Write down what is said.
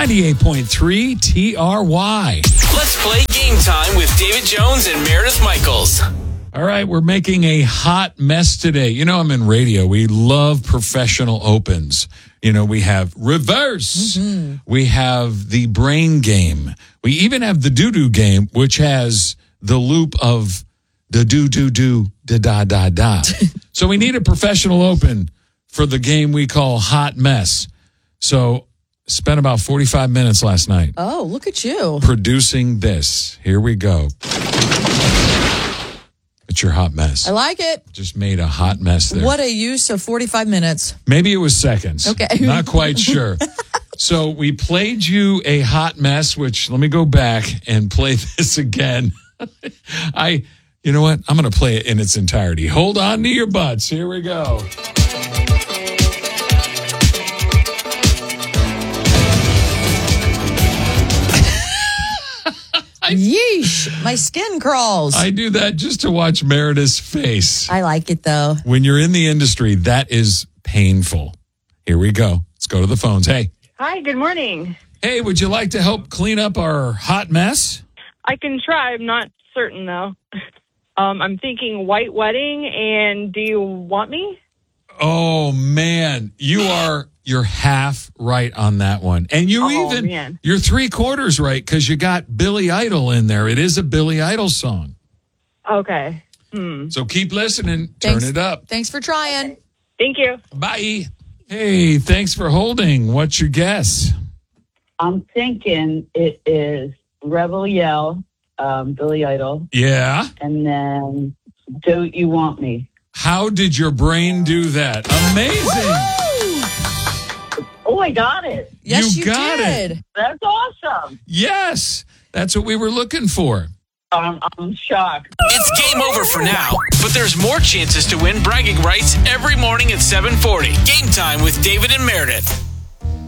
98.3 TRY. Let's play Game Time with David Jones and Meredith Michaels. All right, we're making a hot mess today. You know, I'm in radio. We love professional opens. You know, we have reverse. We have the brain game. We even have the doo-doo game, which has the loop of the do-do-do, da-da-da-da. So we need a professional open for the game we call hot mess. So spent about 45 minutes last night. Oh, look at you. Producing this. Here we go. It's your hot mess. I like it. Just made a hot mess there. What a use of 45 minutes. Maybe it was seconds. Okay. Not quite sure. So we played you a hot mess, which let me go back and play this again. You know what? I'm going to play it in its entirety. Hold on to your butts. Here we go. Yeesh. My skin crawls. I do that just to watch Meredith's face. I like it, though. When you're in the industry, that is painful. Here we go. Let's go to the phones. Hey. Hi, good morning. Hey, would you like to help clean up our hot mess? I can try. I'm not certain, though. I'm thinking White Wedding and Do You Want Me? Oh, man. You're half right on that one. And you're 3/4 right because you got Billy Idol in there. It is a Billy Idol song. Okay. So keep listening. Turn it up. Thanks for trying. Thank you. Bye. Hey, thanks for holding. What's your guess? I'm thinking it is Rebel Yell, Billy Idol. Yeah. And then Don't You Want Me? How did your brain do that? Amazing. Oh, I got it. Yes, you got did. it. That's awesome. Yes. That's what we were looking for. I'm shocked. It's game over for now, but there's more chances to win bragging rights every morning at 7:40. Game Time with David and Meredith.